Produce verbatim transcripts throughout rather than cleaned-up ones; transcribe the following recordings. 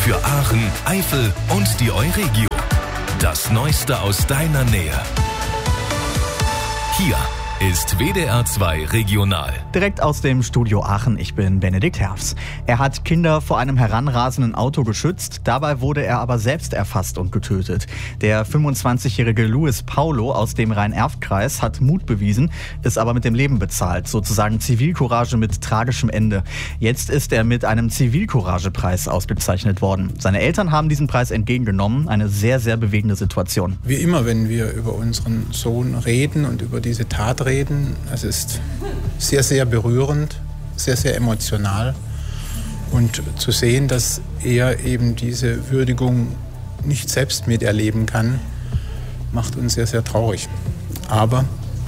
Für Aachen, Eifel und die Euregio. Das Neueste aus deiner Nähe. Hier ist W D R zwei Regional. Direkt aus dem Studio Aachen, ich bin Benedikt Herfs. Er hat Kinder vor einem heranrasenden Auto geschützt, dabei wurde er aber selbst erfasst und getötet. Der fünfundzwanzigjährige Luis Paulo aus dem Rhein-Erft-Kreis hat Mut bewiesen, ist aber mit dem Leben bezahlt, sozusagen Zivilcourage mit tragischem Ende. Jetzt ist er mit einem Zivilcourage-Preis ausgezeichnet worden. Seine Eltern haben diesen Preis entgegengenommen, eine sehr, sehr bewegende Situation. Wie immer, wenn wir über unseren Sohn reden und über diese Tat reden, es ist sehr, sehr berührend, sehr, sehr emotional. Und zu sehen, dass er eben diese Würdigung nicht selbst miterleben kann, macht uns sehr, sehr traurig. Aber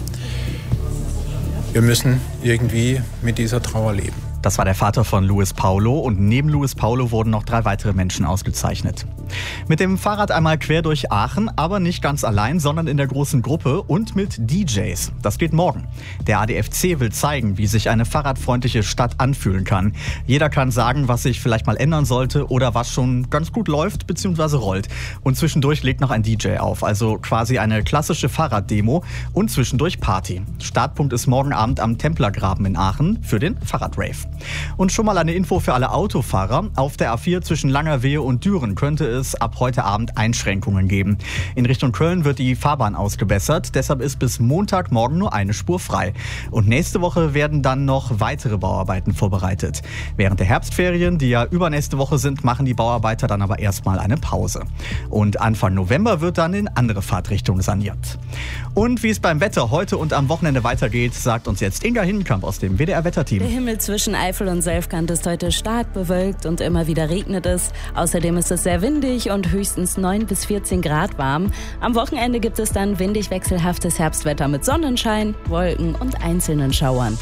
wir müssen irgendwie mit dieser Trauer leben. Das war der Vater von Luis Paulo und neben Luis Paulo wurden noch drei weitere Menschen ausgezeichnet. Mit dem Fahrrad einmal quer durch Aachen, aber nicht ganz allein, sondern in der großen Gruppe und mit D Js. Das geht morgen. Der A D F C will zeigen, wie sich eine fahrradfreundliche Stadt anfühlen kann. Jeder kann sagen, was sich vielleicht mal ändern sollte oder was schon ganz gut läuft bzw. rollt. Und zwischendurch legt noch ein D J auf, also quasi eine klassische Fahrraddemo und zwischendurch Party. Startpunkt ist morgen Abend am Templergraben in Aachen für den Fahrradrave. Und schon mal eine Info für alle Autofahrer. Auf der A vier zwischen Langerwehe und Düren könnte es ab heute Abend Einschränkungen geben. In Richtung Köln wird die Fahrbahn ausgebessert, deshalb ist bis Montagmorgen nur eine Spur frei. Und nächste Woche werden dann noch weitere Bauarbeiten vorbereitet. Während der Herbstferien, die ja übernächste Woche sind, machen die Bauarbeiter dann aber erstmal eine Pause. Und Anfang November wird dann in andere Fahrtrichtungen saniert. Und wie es beim Wetter heute und am Wochenende weitergeht, sagt uns jetzt Inga Hindenkamp aus dem W D R-Wetterteam. Der Himmel zwischen Eifel und Selfkant ist heute stark bewölkt und immer wieder regnet es. Außerdem ist es sehr windig und höchstens neun bis vierzehn Grad warm. Am Wochenende gibt es dann windig wechselhaftes Herbstwetter mit Sonnenschein, Wolken und einzelnen Schauern.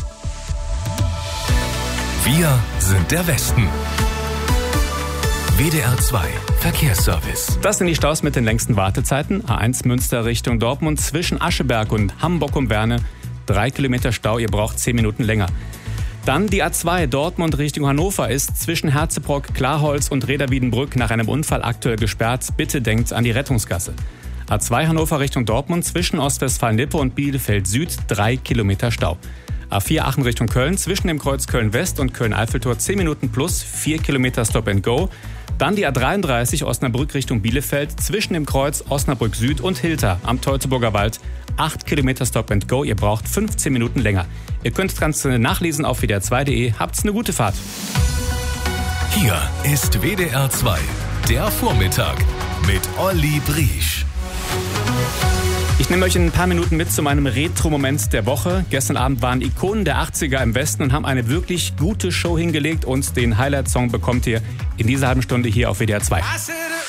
Wir sind der Westen. W D R zwei Verkehrsservice. Das sind die Staus mit den längsten Wartezeiten. A eins Münster Richtung Dortmund zwischen Ascheberg und Hamburg um Werne. Drei Kilometer Stau, ihr braucht zehn Minuten länger. Dann die A zwei Dortmund Richtung Hannover ist zwischen Herzebrock, Klarholz und Reda-Wiedenbrück nach einem Unfall aktuell gesperrt. Bitte denkt an die Rettungsgasse. A zwei Hannover Richtung Dortmund zwischen Ostwestfalen-Lippe und Bielefeld Süd drei Kilometer Stau. A vier Aachen Richtung Köln zwischen dem Kreuz Köln-West und Köln-Eiffeltor zehn Minuten plus vier Kilometer Stop and Go. Dann die A dreiunddreißig Osnabrück Richtung Bielefeld zwischen dem Kreuz Osnabrück Süd und Hilter am Teutoburger Wald acht Kilometer Stop and Go. Ihr braucht fünfzehn Minuten länger. Ihr könnt das Ganze nachlesen auf w d r zwei punkt d e. Habt's eine gute Fahrt. Hier ist W D R zwei, der Vormittag mit Olli Briesch. Ich nehme euch in ein paar Minuten mit zu meinem Retro-Moment der Woche. Gestern Abend waren Ikonen der achtziger im Westen und haben eine wirklich gute Show hingelegt. Und den Highlight-Song bekommt ihr in dieser halben Stunde hier auf W D R zwei.